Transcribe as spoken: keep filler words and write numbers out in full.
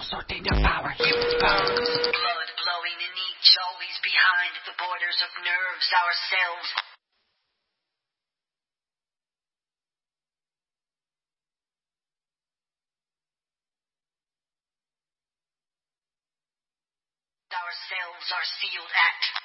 shall sort and devour human powers. Blood blowing in each, always behind the borders of nerves, ourselves. Ourselves are sealed at